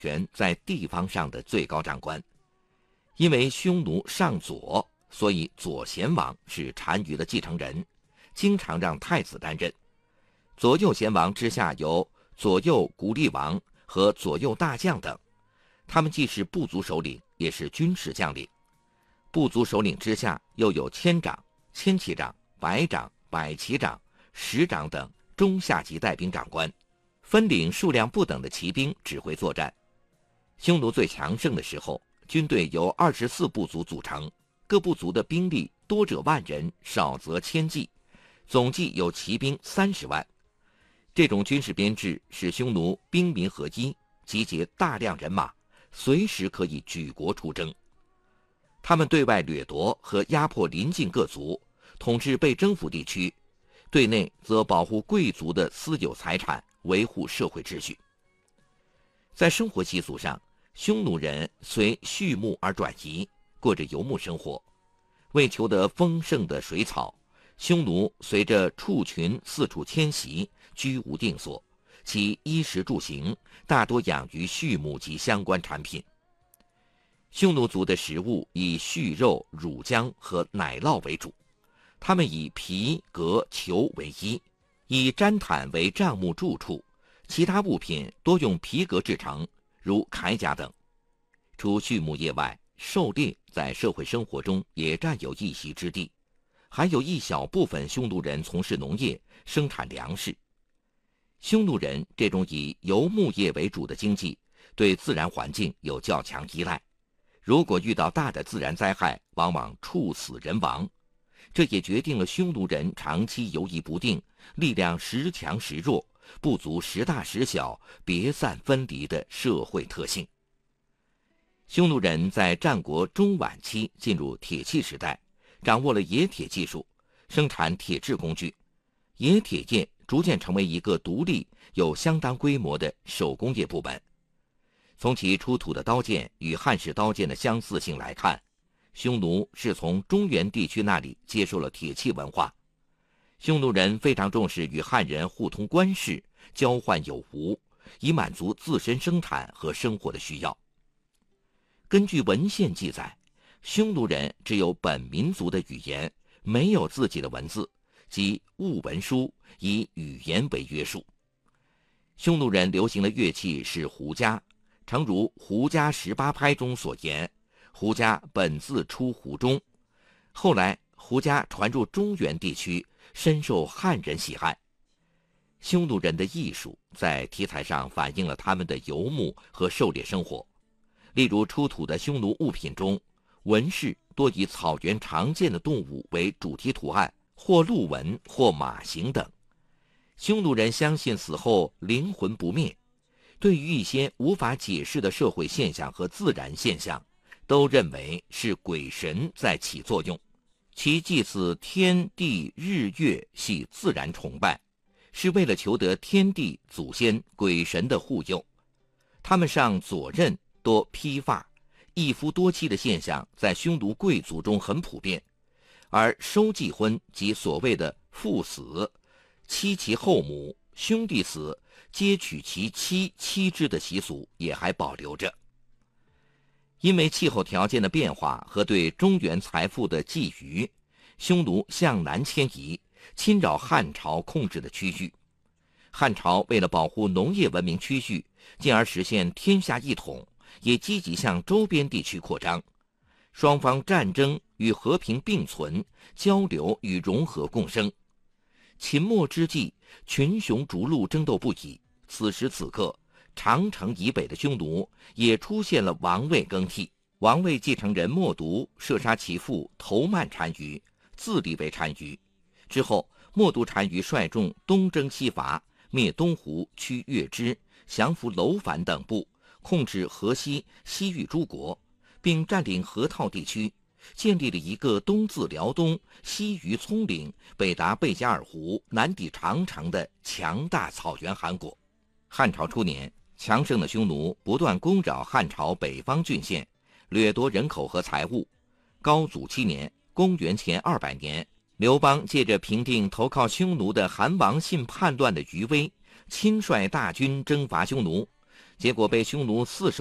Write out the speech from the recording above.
权在地方上的最高长官。因为匈奴上左，所以左贤王是单于的继承人，经常让太子担任。左右贤王之下有左右古力王和左右大将等，他们既是部族首领，也是军事将领。部族首领之下又有千长、千骑长、百长、百骑长、十长等中下级带兵长官，分领数量不等的骑兵指挥作战。匈奴最强盛的时候，军队由24部族组成，各部族的兵力多者万人，少则千计，总计有骑兵30万。这种军事编制使匈奴兵民合一，集结大量人马，随时可以举国出征。他们对外掠夺和压迫邻近各族，统治被征服地区；对内则保护贵族的私有财产，维护社会秩序。在生活习俗上，匈奴人随畜牧而转移，过着游牧生活。为求得丰盛的水草，匈奴随着畜群四处迁徙，居无定所，其衣食住行大多养于畜牧及相关产品。匈奴族的食物以畜肉、乳浆和奶酪为主，他们以皮、革、裘为衣，以毡毯为帐幕住处，其他物品多用皮革制成，如铠甲等。除畜牧业外，狩猎在社会生活中也占有一席之地，还有一小部分匈奴人从事农业，生产粮食。匈奴人这种以游牧业为主的经济，对自然环境有较强依赖，如果遇到大的自然灾害，往往处死人亡。这也决定了匈奴人长期游移不定，力量时强时弱，部族时大时小，别散分离的社会特性。匈奴人在战国中晚期进入铁器时代，掌握了冶铁技术，生产铁制工具。冶铁业逐渐成为一个独立、有相当规模的手工业部门。从其出土的刀剑与汉式刀剑的相似性来看，匈奴是从中原地区那里接受了铁器文化。匈奴人非常重视与汉人互通官事，交换有无，以满足自身生产和生活的需要。根据文献记载，匈奴人只有本民族的语言，没有自己的文字，即物文书，以语言为约束。匈奴人流行的乐器是胡笳，诚如《胡笳18拍》中所言，胡笳本自出胡中，后来胡笳传入中原地区，深受汉人喜爱。匈奴人的艺术在题材上反映了他们的游牧和狩猎生活。例如出土的匈奴物品中，纹饰多以草原常见的动物为主题图案，或鹿纹，或马形等。匈奴人相信死后灵魂不灭，对于一些无法解释的社会现象和自然现象，都认为是鬼神在起作用。其祭祀天地日月系自然崇拜，是为了求得天地祖先鬼神的护佑。他们上左衽多披发，一夫多妻的现象在匈奴贵族中很普遍，而收继婚即所谓的父死、妻其后母、兄弟死皆娶其妻妻之的习俗也还保留着。因为气候条件的变化和对中原财富的觊觎，匈奴向南迁移，侵扰汉朝控制的区域。汉朝为了保护农业文明区域，进而实现天下一统，也积极向周边地区扩张。双方战争与和平并存，交流与融合共生。秦末之际，群雄逐鹿，争斗不已。此时此刻，长城以北的匈奴也出现了王位更替。王位继承人默毒射杀其父头曼单于，自立为单于。之后，默毒单于率众东征西伐，灭东胡、驱越之，降服楼烦等部，控制河西、西域诸国，并占领河套地区，建立了一个东自辽东、西于葱岭、北达贝加尔湖、南抵长城的强大草原汗国。汉朝初年，强盛的匈奴不断攻扰汉朝北方郡县，掠夺人口和财物。高祖7年，公元前200年，刘邦借着平定投靠匈奴的韩王信叛乱的余威，亲率大军征伐匈奴。 结果被匈奴40